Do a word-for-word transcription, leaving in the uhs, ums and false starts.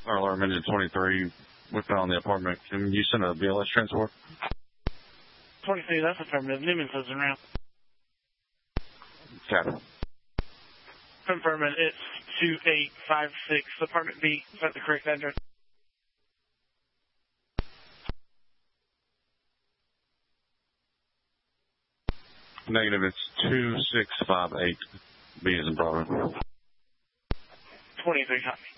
Alarm engine twenty-three. We found the apartment. Can you send a B L S transport? twenty-three, that's affirmative. Newman's lives in round. Captain. Confirming it's two eight five six, apartment B. Is that the correct address? Negative, it's two six five eight. B is in Bravo. twenty-three, copy.